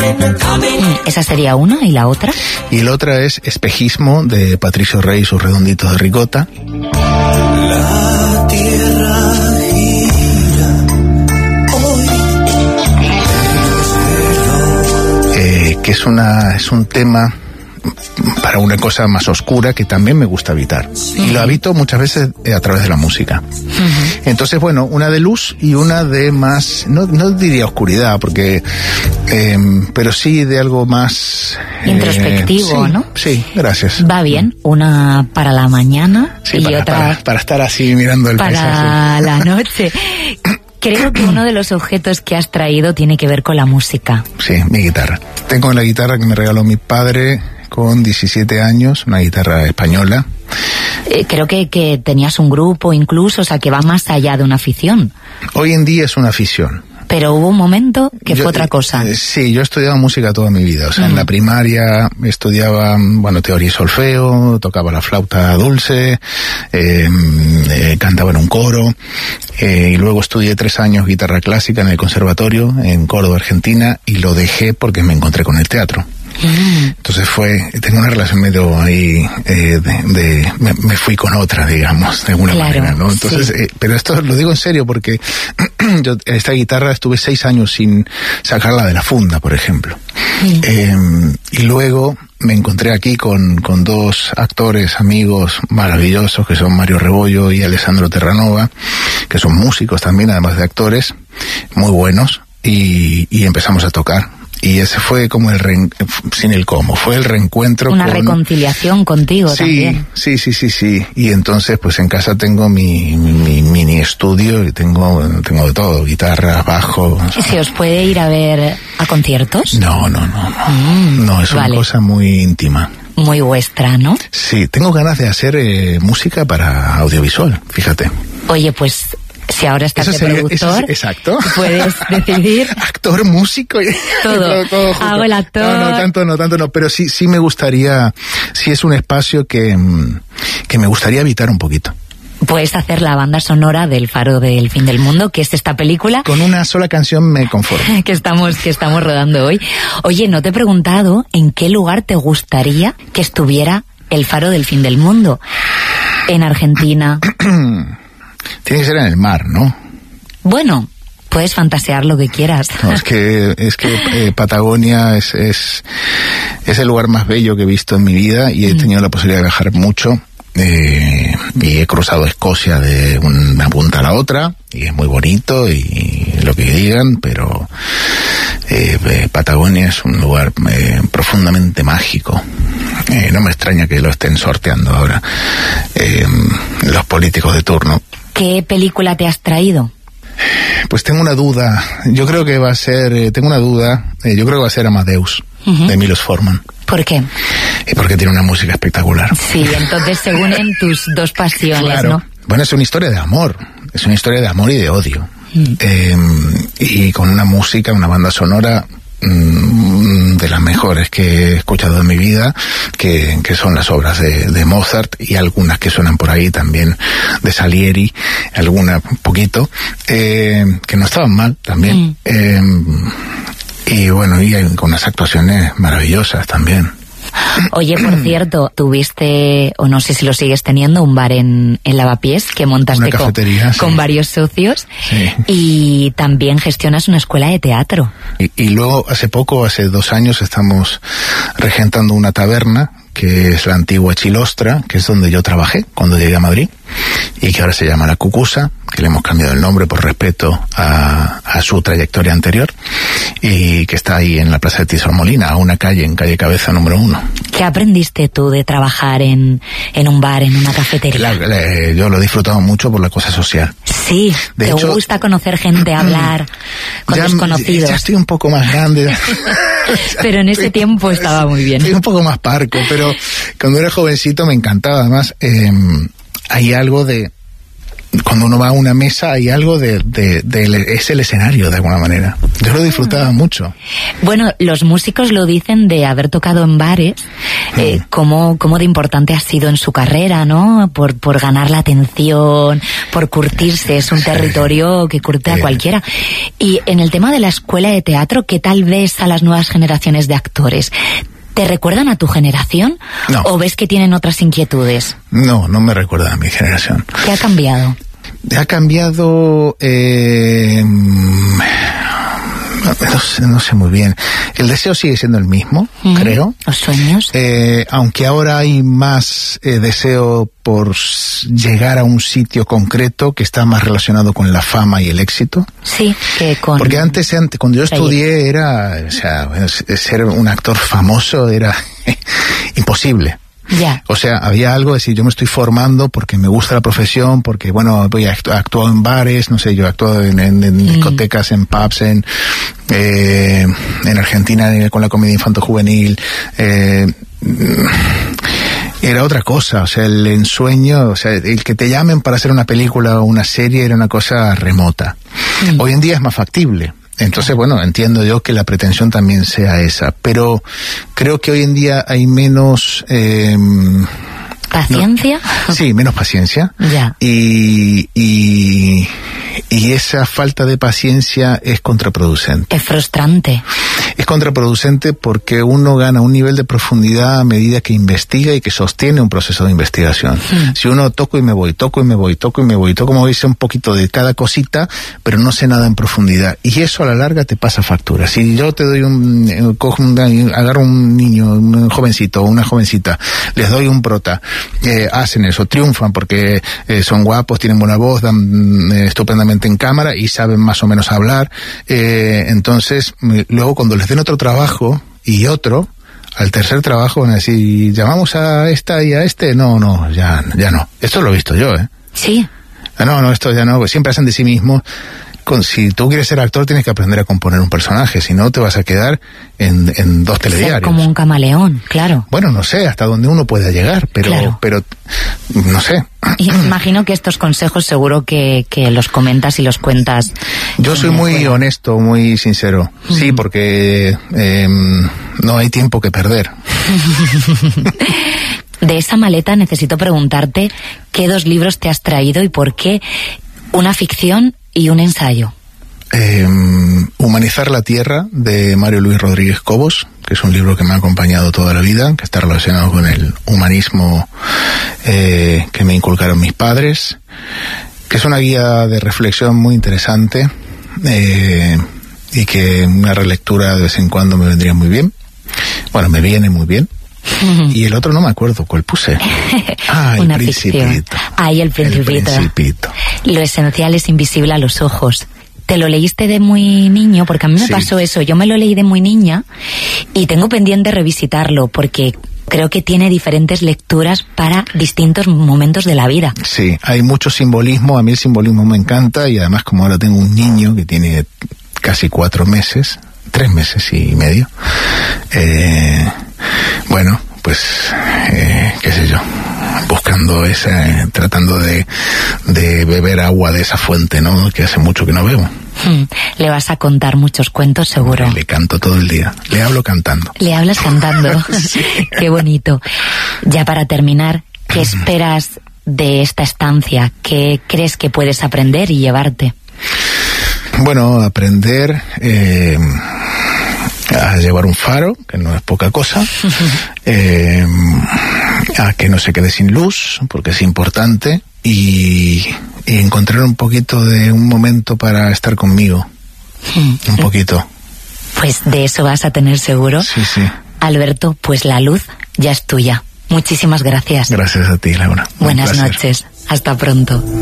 Esa sería una, ¿y la otra? Y la otra es Espejismo, de Patricio Rey y sus redonditos de ricota. La tierra gira hoy. Que es un tema para una cosa más oscura que también me gusta habitar. Y lo habito muchas veces a través de la música. Entonces, bueno, una de luz y una de más, no diría oscuridad, porque pero sí de algo más introspectivo, sí, ¿no? Sí, gracias. Va bien, una para la mañana sí, y para, otra para estar así mirando el paisaje. Para la noche. Creo que uno de los objetos que has traído tiene que ver con la música. Sí, mi guitarra. Tengo la guitarra que me regaló mi padre con 17 años, una guitarra española. Creo que tenías un grupo incluso, o sea, que va más allá de una afición. Hoy en día es una afición. Pero hubo un momento que fue otra cosa. Sí, yo he estudiado música toda mi vida. O sea, en la primaria estudiaba, teoría y solfeo, tocaba la flauta dulce, cantaba en un coro, y luego estudié 3 años guitarra clásica en el conservatorio, en Córdoba, Argentina, y lo dejé porque me encontré con el teatro. Entonces tengo una relación medio ahí me fui con otra, digamos, de alguna manera, ¿no? Entonces, sí. Pero esto lo digo en serio porque yo esta guitarra estuve 6 años sin sacarla de la funda, por ejemplo. Y luego me encontré aquí con 2 actores, amigos maravillosos, que son Mario Rebollo y Alessandro Terranova, que son músicos también, además de actores, muy buenos, y empezamos a tocar. Y ese fue como sin el cómo, fue el reencuentro. Una reconciliación contigo también. Sí. Y entonces, pues en casa tengo mi mini estudio y tengo de todo, guitarra, bajo. ¿Se os puede ir a ver a conciertos? No. No, es una cosa muy íntima. Muy vuestra, ¿no? Sí, tengo ganas de hacer música para audiovisual, fíjate. Oye, pues si ahora estás de productor, exacto. Puedes decidir. Actor, músico, todo junto. Hago el actor. No tanto, pero sí me gustaría, sí es un espacio que me gustaría habitar un poquito. Puedes hacer la banda sonora del Faro del Fin del Mundo, que es esta película. Con una sola canción me conformo. que estamos rodando hoy. Oye, no te he preguntado en qué lugar te gustaría que estuviera el Faro del Fin del Mundo. En Argentina. Tiene que ser en el mar, ¿no? Bueno, puedes fantasear lo que quieras. No, es que Patagonia es el lugar más bello que he visto en mi vida y he tenido la posibilidad de viajar mucho. Y he cruzado Escocia de una punta a la otra y es muy bonito y lo que digan, pero Patagonia es un lugar profundamente mágico. No me extraña que lo estén sorteando ahora los políticos de turno. ¿Qué película te has traído? Pues tengo una duda. Yo creo que va a ser Amadeus, de Milos Forman. ¿Por qué? Porque tiene una música espectacular. Sí, entonces se unen tus dos pasiones, claro, ¿no? Bueno, es una historia de amor y de odio. Y con una música, una banda sonora de las mejores que he escuchado en mi vida, que son las obras de Mozart y algunas que suenan por ahí también de Salieri, alguna poquito, que no estaban mal también. Y bueno, y hay unas actuaciones maravillosas también. Oye, por cierto, tuviste, o no sé si lo sigues teniendo, un bar en Lavapiés que montaste con varios socios. Sí. Y también gestionas una escuela de teatro. Y luego, hace 2 años, estamos regentando una taberna que es la antigua Chilostra, que es donde yo trabajé cuando llegué a Madrid, y que ahora se llama La Cucusa, que le hemos cambiado el nombre por respeto a su trayectoria anterior, y que está ahí en la Plaza de Tisormolina, a una calle, en calle Cabeza número 1. ¿Qué aprendiste tú de trabajar en un bar, en una cafetería? Yo lo he disfrutado mucho por la cosa social. Sí, de hecho, ¿te gusta conocer gente, hablar con desconocidos? Ya estoy un poco más grande. Pero en ese tiempo estaba muy bien. Estoy un poco más parco, pero cuando era jovencito me encantaba. Además, hay algo de... Cuando uno va a una mesa hay algo es el escenario de alguna manera. Yo lo disfrutaba mucho. Bueno, los músicos lo dicen de haber tocado en bares, cómo de importante ha sido en su carrera, ¿no? Por ganar la atención, por curtirse, es un territorio que curte a cualquiera. Y en el tema de la escuela de teatro, ¿qué tal ves a las nuevas generaciones de actores? ¿Te recuerdan a tu generación? No. ¿O ves que tienen otras inquietudes? No me recuerdan a mi generación. ¿Qué ha cambiado? Ha cambiado... No sé muy bien. El deseo sigue siendo el mismo, creo. ¿Los sueños? Aunque ahora hay más deseo por llegar a un sitio concreto que está más relacionado con la fama y el éxito. Sí, que con... Porque antes cuando yo estudié ser un actor famoso era imposible. Ya. O sea, había algo de decir, yo me estoy formando porque me gusta la profesión, porque, bueno, voy a actuar en bares, no sé, yo he actuado en discotecas, en pubs, en Argentina con la comedia infanto-juvenil, era otra cosa, o sea, el ensueño, o sea, el que te llamen para hacer una película o una serie era una cosa remota. Hoy en día es más factible. Entonces, bueno, entiendo yo que la pretensión también sea esa, pero creo que hoy en día hay menos... ¿Paciencia? Sí, menos paciencia. Ya. Y esa falta de paciencia es contraproducente. Es frustrante. Es contraproducente porque uno gana un nivel de profundidad a medida que investiga y que sostiene un proceso de investigación. Si uno toco y me voy, como dice, un poquito de cada cosita, pero no sé nada en profundidad. Y eso a la larga te pasa factura. Si yo te doy agarro un niño, un jovencito o una jovencita, les doy un prota, hacen eso, triunfan porque son guapos, tienen buena voz, dan estupendamente en cámara y saben más o menos hablar, entonces luego cuando les den otro trabajo y otro, al tercer trabajo van a decir, llamamos a esta y a este, no, ya no. Esto lo he visto yo, Sí. No, esto ya no, pues siempre hacen de sí mismos. Si tú quieres ser actor tienes que aprender a componer un personaje, si no te vas a quedar en dos telediarios. Ser como un camaleón, claro. Bueno, no sé hasta dónde uno pueda llegar, pero no sé. Y imagino que estos consejos seguro que los comentas y los cuentas. Yo soy muy honesto, muy sincero. Sí, porque no hay tiempo que perder. De esa maleta necesito preguntarte qué 2 libros te has traído y por qué una ficción y un ensayo. Humanizar la Tierra, de Mario Luis Rodríguez Cobos, que es un libro que me ha acompañado toda la vida, que está relacionado con el humanismo que me inculcaron mis padres, que es una guía de reflexión muy interesante y que una relectura de vez en cuando me vendría muy bien. Bueno, me viene muy bien. Y el otro no me acuerdo cuál puse. El Principito. El Principito. Lo esencial es invisible a los ojos. ¿Te lo leíste de muy niño? Porque a mí me pasó eso. Yo me lo leí de muy niña y tengo pendiente revisitarlo porque creo que tiene diferentes lecturas para distintos momentos de la vida. Sí, hay mucho simbolismo. A mí el simbolismo me encanta y además como ahora tengo un niño que tiene casi 4 meses, 3 meses y medio, bueno, pues, qué sé yo, buscando tratando de beber agua de esa fuente, ¿no? Que hace mucho que no bebo. Le vas a contar muchos cuentos, seguro. Le canto todo el día. Le hablo cantando. Le hablas cantando. Sí. Qué bonito. Ya para terminar, ¿qué esperas de esta estancia? ¿Qué crees que puedes aprender y llevarte? Bueno, aprender a llevar un faro, que no es poca cosa, a que no se quede sin luz, porque es importante, y encontrar un poquito de un momento para estar conmigo. Un poquito. Pues de eso vas a tener seguro. Sí. Alberto, pues la luz ya es tuya. Muchísimas gracias. Gracias a ti, Laura. Buenas noches. Hasta pronto.